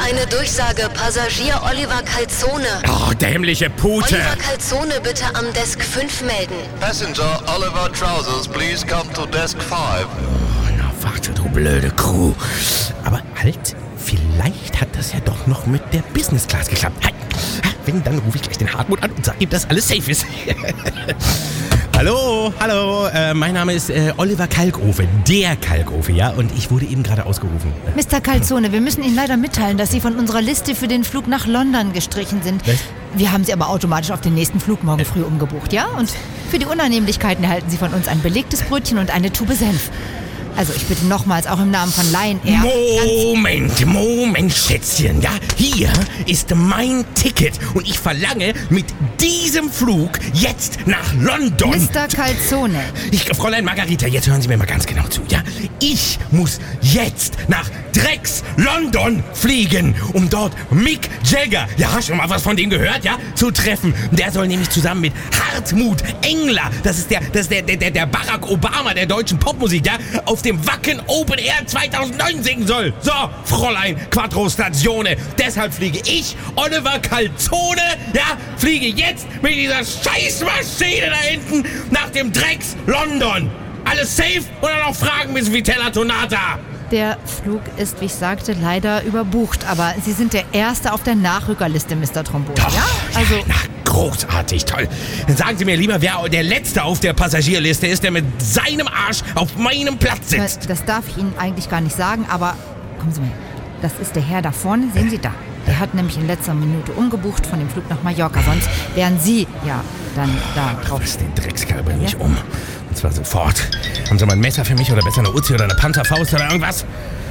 eine Durchsage. Passagier Oliver Calzone. Oh, dämliche Pute. Oliver Calzone bitte am Desk 5 melden. Passenger Oliver Trousers, please come to Desk 5. Oh, na warte, du blöde Crew. Aber halt, vielleicht hat das ja doch noch mit der Business Class geklappt. Halt. Wenn, dann rufe ich gleich den Hartmut an und sage ihm, dass alles safe ist. Hallo, mein Name ist Oliver Kalkofe, der Kalkofe, ja, und ich wurde eben gerade ausgerufen. Mr. Calzone, wir müssen Ihnen leider mitteilen, dass Sie von unserer Liste für den Flug nach London gestrichen sind. Was? Wir haben Sie aber automatisch auf den nächsten Flug morgen früh umgebucht, ja? Und für die Unannehmlichkeiten erhalten Sie von uns ein belegtes Brötchen und eine Tube Senf. Also ich bitte nochmals, auch im Namen von Lion Air... Moment, Schätzchen, ja, hier ist mein Ticket und ich verlange mit diesem Flug jetzt nach London. Mr. Calzone. Fräulein Margarita, jetzt hören Sie mir mal ganz genau zu, ja? Ich muss jetzt nach Drecks London fliegen, um dort Mick Jagger, ja, schon mal was von dem gehört, ja, zu treffen. Der soll nämlich zusammen mit Hartmut Engler, das ist der Barack Obama der deutschen Popmusik, ja, auf dem Wacken Open Air 2009 singen soll. So, Fräulein Quattro Statione. Deshalb fliege ich, Oliver Calzone, ja, fliege jetzt mit dieser Scheißmaschine da hinten nach dem Drecks London. Alles safe oder noch Fragen, Miss Vitella Tonata? Der Flug ist, wie ich sagte, leider überbucht. Aber Sie sind der Erste auf der Nachrückerliste, Mr. Trombone, ja? Also... Ja, großartig, toll. Dann sagen Sie mir lieber, wer der Letzte auf der Passagierliste ist, der mit seinem Arsch auf meinem Platz sitzt. Das darf ich Ihnen eigentlich gar nicht sagen, aber kommen Sie mal. Das ist der Herr da vorne, sehen Sie da. Der hat nämlich in letzter Minute umgebucht von dem Flug nach Mallorca. Sonst wären Sie ja dann da drauf. Was, den Dreckskerl bringe ich um. Und zwar sofort. Haben Sie mal ein Messer für mich oder besser eine Uzi oder eine Panzerfaust oder irgendwas?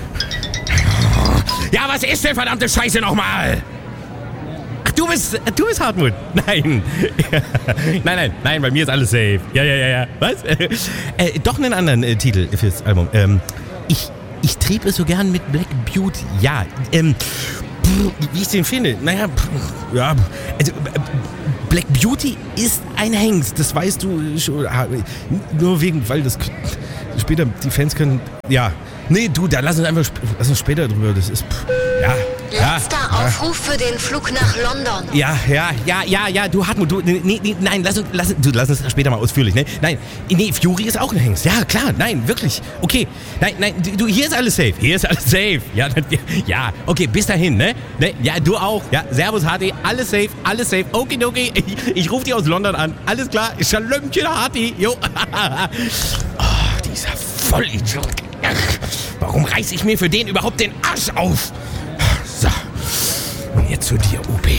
Ja, was ist denn verdammte Scheiße nochmal? Ach, du bist Hartmut. Nein. Nein, bei mir ist alles safe. Ja. Was? Doch einen anderen Titel fürs Album. Ich trieb es so gern mit Black Beauty. Ja, wie ich den finde. Naja, ja, also Black Beauty ist ein Hengst, das weißt du schon. Nur weil das später die Fans können. Ja, nee, du, da lass uns später drüber. Das ist. Letzter Aufruf für den Flug nach London. Ja, du Hartmut, nein, lass uns später mal ausführlich, ne? Nein, Fury ist auch ein Hengst. Ja, klar, nein, wirklich. Okay, nein, du, hier ist alles safe. Ja, okay, bis dahin, ne? Ja, du auch. Ja, Servus, Harti, alles safe. Okay. Ich rufe dich aus London an. Alles klar, Schalömchen, Harti, jo. Oh, dieser Vollidiot. Warum reiß ich mir für den überhaupt den Arsch auf? So, und jetzt zu dir, UB.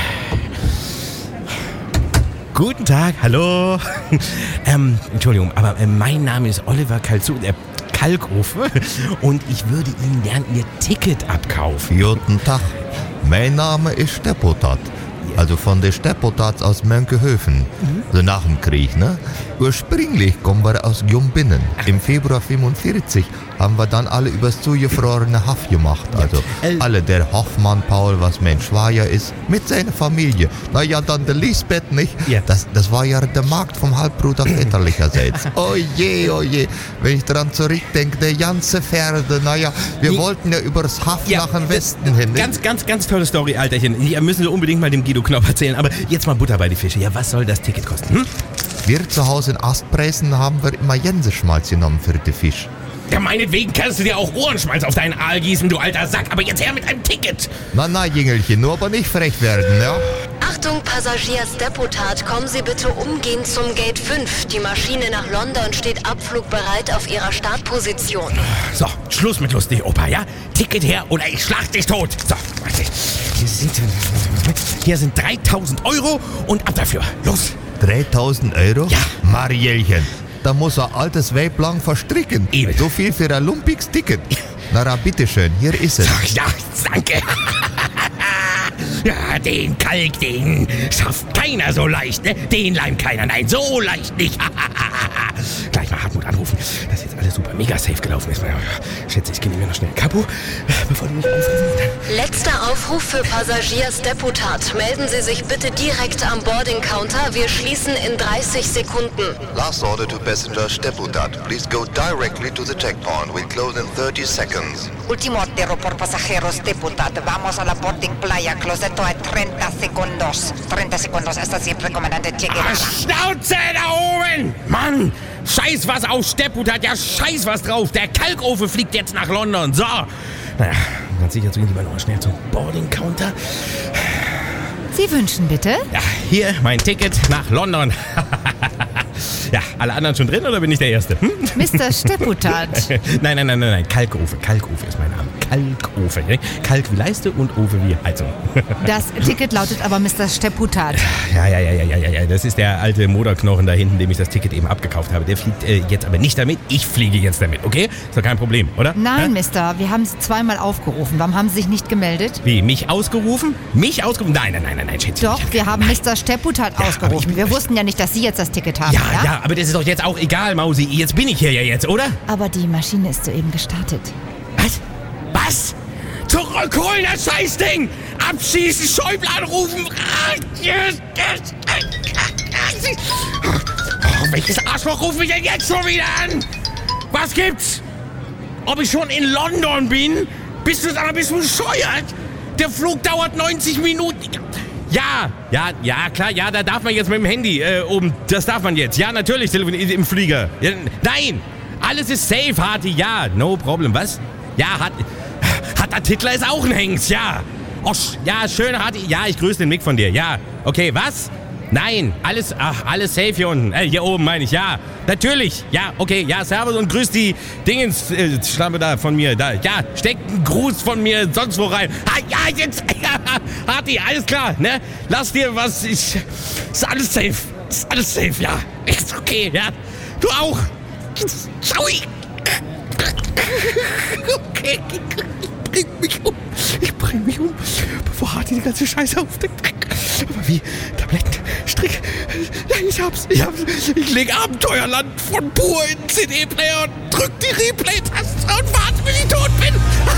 Guten Tag, hallo. Entschuldigung, aber mein Name ist Oliver Kalkofe und ich würde Ihnen gern Ihr Ticket abkaufen. Guten Tag, mein Name ist Steppotat. Also von der Steppotats aus Mönkehöfen. Also nach dem Krieg, ne? Ursprünglich kommen wir aus Jumbinnen. Im Februar 45 haben wir dann alle übers zugefrorene Haff gemacht. Also alle, der Hoffmann Paul, was mein Schwager ist, mit seiner Familie. Naja, dann der Lisbeth, nicht? Ja. Das war ja der Markt vom Halbbruder väterlicherseits. Oh je. Wenn ich dran zurückdenke, der ganze Pferde, naja, wir wollten ja übers Haff nach dem Westen hin. Ganz tolle Story, Alterchen. Die müssen wir unbedingt mal dem Guido Knopf erzählen. Aber jetzt mal Butter bei die Fische. Ja, was soll das Ticket kosten? Wir zu Hause in Astpreisen haben wir immer Jenseschmalz genommen für den Fisch. Ja, meinetwegen kannst du dir auch Ohrenschmalz auf deinen Aal gießen, du alter Sack. Aber jetzt her mit einem Ticket. Na, Jüngelchen, nur aber nicht frech werden, ja? Achtung, Passagier Steppotat, kommen Sie bitte umgehend zum Gate 5. Die Maschine nach London steht abflugbereit auf Ihrer Startposition. So, Schluss mit lustig, Opa, ja? Ticket her oder ich schlag dich tot. So, warte. Hier sind 3.000 € und ab dafür. Los. 3.000 €? Ja. Marielchen, da muss ein altes Weib lang verstricken. Eben. So viel für ein lumpiges Ticket. Na, bitteschön, hier ist es. Ja, danke. Ja, den Kalk, den schafft keiner so leicht, ne? Den leimt keiner, nein, so leicht nicht. Gleich mal Hartmut anrufen, dass jetzt alles alles super, mega safe gelaufen ist. Schätze, ich gehe mir noch schnell Kapo, bevor du mich aufrufst. Letzter Aufruf für Passagier Stepputat. Melden Sie sich bitte direkt am Boarding-Counter. Wir schließen in 30 Sekunden. Last order to passenger Steputat. Please go directly to the checkpoint. We'll close in 30 seconds. Último ordero por pasajeros Deputat. Vamos a la boarding playa. Closeto a 30 segundos. 30 segundos. Hasta siempre, comandante Che Guevara. Schnauze da oben! Mann! Scheiß was auf Stepputat, ja scheiß was drauf. Der Kalkofen fliegt jetzt nach London. So. Naja, ganz sicher gehen Sie mal noch schnell zum Boarding-Counter. Sie wünschen bitte? Ja, hier mein Ticket nach London. Ja, alle anderen schon drin oder bin ich der Erste? Mr. Stepputat. Nein. Kalkofen ist mein Name. Kalkofen. Ne? Kalk wie Leiste und Ofen wie Heizung. Das Ticket lautet aber Mr. Stepputat. Ja. Das ist der alte Moderknochen da hinten, dem ich das Ticket eben abgekauft habe. Der fliegt jetzt aber nicht damit. Ich fliege jetzt damit, okay? Ist doch kein Problem, oder? Nein, Mister. Wir haben Sie zweimal aufgerufen. Warum haben Sie sich nicht gemeldet? Wie, mich ausgerufen? Mich ausgerufen? Nein, Schätze. Doch, wir haben Mr. Stepputat ausgerufen. Wir wussten ja nicht, dass Sie jetzt das Ticket haben, ja? Ja, aber das ist doch jetzt auch egal, Mausi. Jetzt bin ich hier ja jetzt, oder? Aber die Maschine ist soeben gestartet. Was? Zurückholen, das Scheißding! Abschießen, Schäuble anrufen! Welches Arschloch ruft mich denn jetzt schon wieder an? Was gibt's? Ob ich schon in London bin? Bist du bescheuert? Der Flug dauert 90 Minuten. Ja, klar, ja, da darf man jetzt mit dem Handy oben, das darf man jetzt. Ja, natürlich, im Flieger. Ja, nein, alles ist safe, Harti, ja, no problem, was? Ja, Hatta Titler ist auch ein Hengst, ja. Oh, ja, schön, Harti, ja, ich grüße den Mick von dir, ja. Okay, was? Nein, alles safe hier unten. Hier oben meine ich, ja. Natürlich, ja, okay, ja, servus und grüß die Schlampe da von mir. Da, ja, steckt einen Gruß von mir sonst wo rein. Ja, jetzt, ja, Harti, alles klar, ne? Lass dir was, ist alles safe. Ist alles safe, ja. Ist okay, ja. Du auch. Ciao. Okay, ich bring mich um, bevor Harti die ganze Scheiße aufdeckt. Aber wie? Tabletten, Strick. Nein, ich hab's. Ich leg Abenteuerland von pur in den CD-Player und drück die Replay-Taste und warte, bis ich tot bin.